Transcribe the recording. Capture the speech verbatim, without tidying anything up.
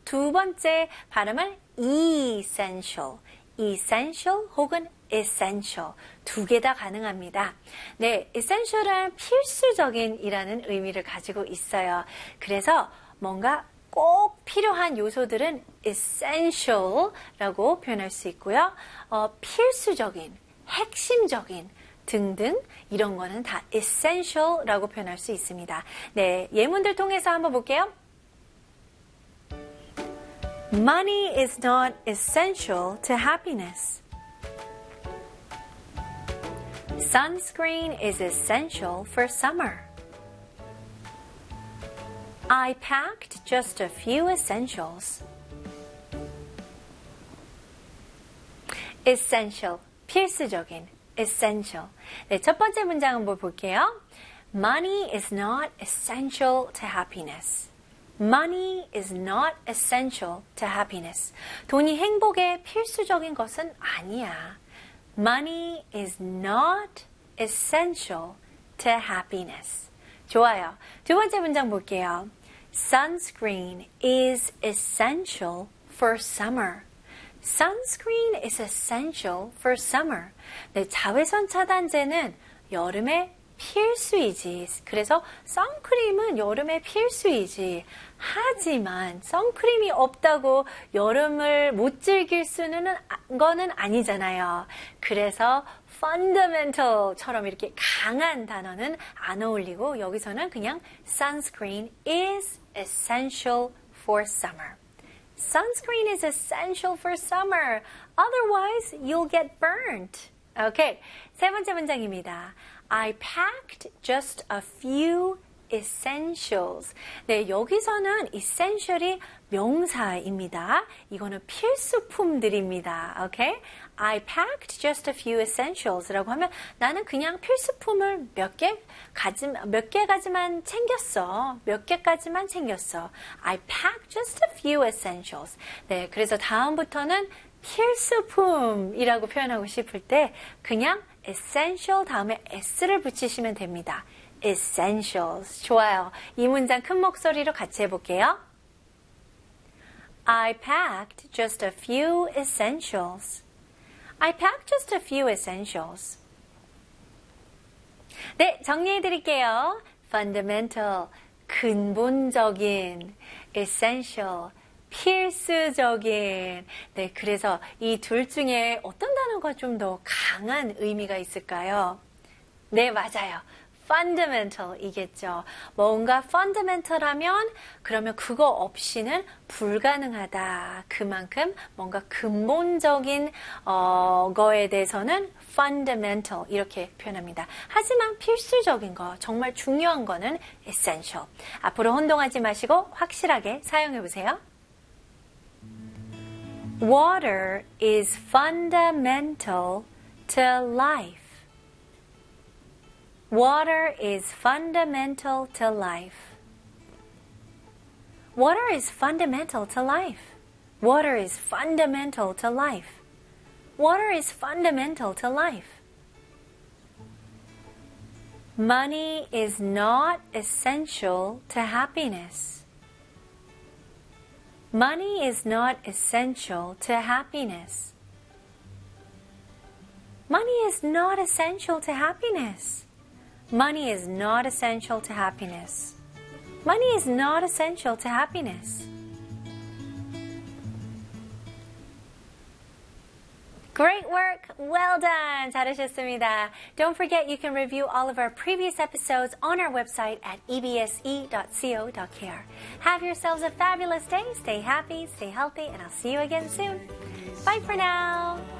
두 번째 발음은 essential, essential 혹은 essential 두 개 다 가능합니다. 네, essential은 필수적인이라는 의미를 가지고 있어요. 그래서 뭔가 꼭 필요한 요소들은 essential라고 표현할 수 있고요. 어, 필수적인, 핵심적인 등등 이런 거는 다 essential라고 표현할 수 있습니다. 네, 예문들 통해서 한번 볼게요. Money is not essential to happiness. Sunscreen is essential for summer. I packed just a few essentials. essential, 필수적인, essential. 네, 첫 번째 문장 한번 볼게요. Money is not essential to happiness. Money is not essential to happiness. 돈이 행복에 필수적인 것은 아니야. Money is not essential to happiness. 좋아요. 두 번째 문장 볼게요. Sunscreen is essential for summer. Sunscreen is essential for summer. 네, 자외선 차단제는 여름에 필수이지. 그래서 선크림은 여름에 필수이지. 하지만 선크림이 없다고 여름을 못 즐길 수는 거는 아니잖아요. 그래서 fundamental처럼 이렇게 강한 단어는 안 어울리고 여기서는 그냥 sunscreen is essential for summer. Sunscreen is essential for summer. Otherwise, you'll get burnt. 오케이. 세 번째 문장입니다. I packed just a few essentials. 네, 여기서는 essential이 명사입니다. 이거는 필수품들입니다. 오케이? I packed just a few essentials라고 하면 나는 그냥 필수품을 몇 개 가지 몇 개 가지만 챙겼어. 몇 개까지만 챙겼어. I packed just a few essentials. 네, 그래서 다음부터는 필수품이라고 표현하고 싶을 때 그냥 essential 다음에 s를 붙이시면 됩니다. essentials. 좋아요. 이 문장 큰 목소리로 같이 해볼게요. I packed just a few essentials. I packed just a few essentials. 네, 정리해 드릴게요. fundamental, 근본적인, essential, 필수적인. 네, 그래서 이 둘 중에 어떤 단어가 좀 더 강한 의미가 있을까요? 네, 맞아요. fundamental이겠죠. 뭔가 fundamental하면 그러면 그거 없이는 불가능하다. 그만큼 뭔가 근본적인 어, 거에 대해서는 fundamental 이렇게 표현합니다. 하지만 필수적인 거, 정말 중요한 거는 essential. 앞으로 혼동하지 마시고 확실하게 사용해 보세요. Water is fundamental to life. Water is fundamental to life. Water is fundamental to life. Water is fundamental to life. Water is fundamental to life. Money is not essential to happiness. Money is not essential to happiness. Money is not essential to happiness. Money is not essential to happiness. Money is not essential to happiness. Great work! Well done! 잘하셨습니다. Don't forget you can review all of our previous episodes on our website at e b s e dot co dot k r. Have yourselves a fabulous day. Stay happy, stay healthy, and I'll see you again soon. Bye for now!